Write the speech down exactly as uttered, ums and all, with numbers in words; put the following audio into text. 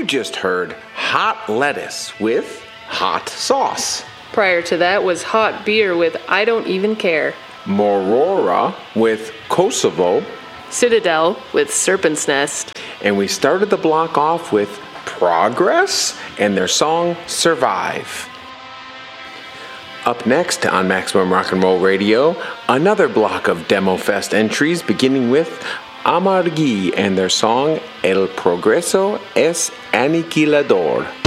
You just heard Hot Lettuce with Hot Sauce. Prior to that was Hot Beer with I Don't Even Care. Morora with Kosovo. Citadel with Serpent's Nest. And we started the block off with Progress and their song Survive. Up next on Maximum Rock and Roll Radio, another block of Demo Fest entries beginning with Amargui and their song El Progreso es Aniquilador.